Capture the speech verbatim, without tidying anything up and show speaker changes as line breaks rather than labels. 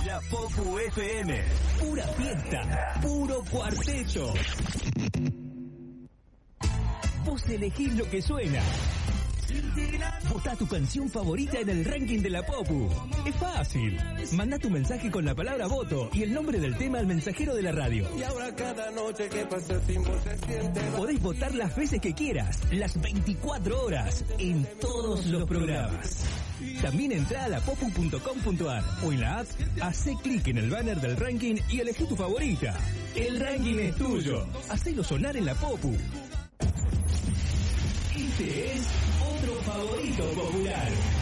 La Popu F M. Pura fiesta, puro cuarteto. Vos elegís lo que suena. Votá tu canción favorita en el ranking de la Popu. Es fácil. Manda tu mensaje con la palabra voto y el nombre del tema al mensajero de la radio.
Y ahora cada noche que pasa el tiempo se siente.
Podés votar las veces que quieras, las veinticuatro horas, en todos los programas. También entrá a la popu punto com punto ar o en la app, hacé clic en el banner del ranking y elegí tu favorita. El ranking es tuyo. Hacelo sonar en la Popu. Este es otro favorito popular.